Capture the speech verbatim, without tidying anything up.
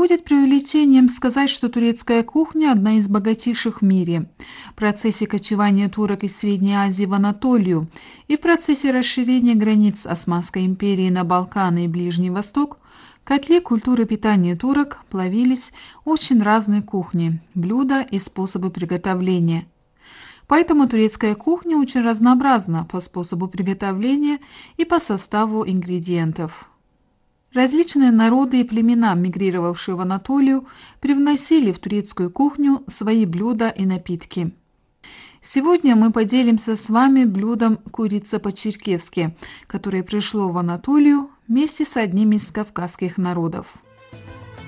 будет преувеличением сказать, что турецкая кухня – одна из богатейших в мире. В процессе кочевания турок из Средней Азии в Анатолию и в процессе расширения границ Османской империи на Балканы и Ближний Восток в котле культуры питания турок плавились очень разные кухни, блюда и способы приготовления. Поэтому турецкая кухня очень разнообразна по способу приготовления и по составу ингредиентов. Различные народы и племена, мигрировавшие в Анатолию, привносили в турецкую кухню свои блюда и напитки. Сегодня мы поделимся с вами блюдом курица по-черкесски, которое пришло в Анатолию вместе с одним из кавказских народов.